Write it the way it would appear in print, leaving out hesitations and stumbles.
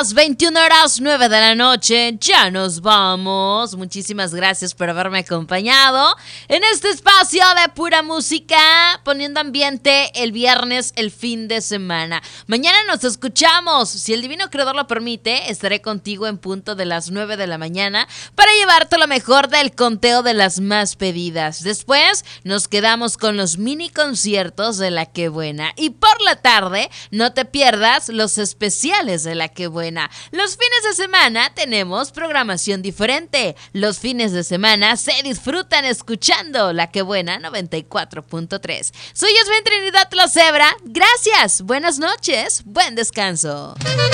las 21:09 de la noche. Ya nos vamos. Muchísimas gracias por haberme acompañado en este espacio de pura música, poniendo ambiente el viernes, el fin de semana. Mañana nos escuchamos. Si el divino creador lo permite, estaré contigo en punto de las 9 de la mañana para llevarte lo mejor del conteo de las más pedidas. Después nos quedamos con los mini conciertos de La Que Buena. Y por la tarde, no te pierdas los especiales de La Que Buena. Los fines de semana tenemos programación diferente. Los fines de semana se disfrutan escuchando La Que Buena 94.3. Soy Yasmín Trinidad La Cebra. Gracias. Buenas noches. Buen descanso.